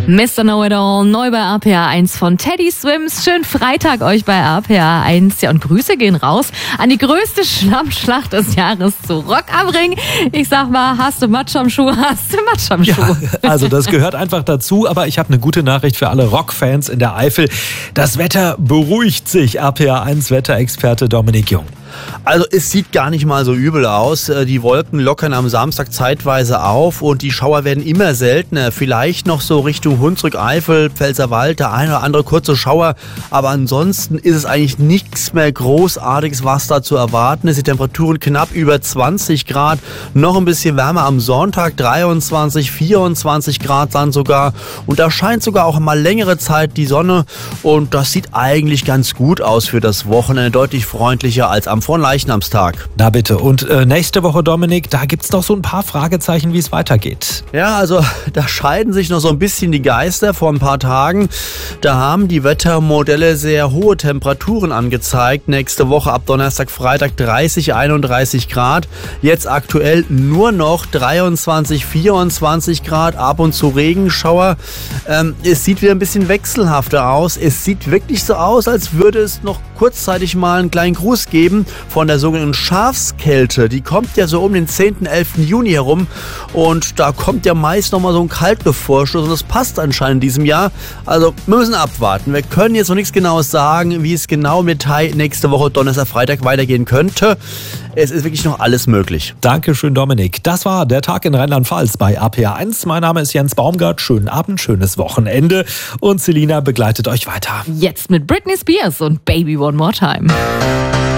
Mr. Know-It-All, neu bei RPA 1 von Teddy Swims. Schönen Freitag euch bei RPA 1. Ja, und Grüße gehen raus an die größte Schlammschlacht des Jahres zu Rock am Ring. Ich sag mal, hast du Matsch am Schuh, hast du Matsch am Schuh. Ja, also das gehört einfach dazu, aber ich habe eine gute Nachricht für alle Rockfans in der Eifel. Das Wetter beruhigt sich, RPA 1 Wetterexperte Dominik Jung. Also es sieht gar nicht mal so übel aus. Die Wolken lockern am Samstag zeitweise auf und die Schauer werden immer seltener. Vielleicht noch so Richtung Hunsrück, Eifel, Pfälzerwald, der eine oder andere kurze Schauer. Aber ansonsten ist es eigentlich nichts mehr Großartiges, was da zu erwarten ist. Die Temperaturen knapp über 20 Grad. Noch ein bisschen wärmer am Sonntag, 23, 24 Grad dann sogar. Und da scheint sogar auch mal längere Zeit die Sonne. Und das sieht eigentlich ganz gut aus für das Wochenende. Deutlich freundlicher als am Fronleichnamstag. Na bitte. Und nächste Woche, Dominik, da gibt's doch so ein paar Fragezeichen, wie es weitergeht. Ja, also da scheiden sich noch so ein bisschen die Geister. Vor ein paar Tagen, da haben die Wettermodelle sehr hohe Temperaturen angezeigt. Nächste Woche ab Donnerstag, Freitag 30, 31 Grad. Jetzt aktuell nur noch 23, 24 Grad, ab und zu Regenschauer. Es sieht wieder ein bisschen wechselhafter aus. Es sieht wirklich so aus, als würde es noch kurzzeitig mal einen kleinen Gruß geben von der sogenannten Schafskälte. Die kommt ja so um den 10., 11. Juni herum und da kommt ja meist nochmal so ein Kaltgevorstoß und das passt anscheinend in diesem Jahr. Also wir müssen abwarten. Wir können jetzt noch nichts Genaues sagen, wie es genau im Detail nächste Woche Donnerstag, Freitag weitergehen könnte. Es ist wirklich noch alles möglich. Dankeschön, Dominik. Das war der Tag in Rheinland-Pfalz bei RPA 1. Mein Name ist Jens Baumgart. Schönen Abend, schönes Wochenende und Selina begleitet euch weiter. Jetzt mit Britney Spears und Baby One More Time.